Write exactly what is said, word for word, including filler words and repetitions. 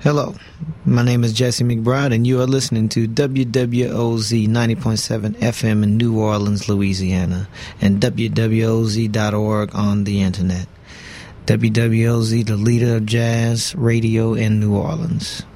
Hello, my name is Jesse McBride, and you are listening to W W O Z ninety point seven F M in New Orleans, Louisiana, and W W O Z dot org on the internet. W W O Z, the leader of jazz radio in New Orleans.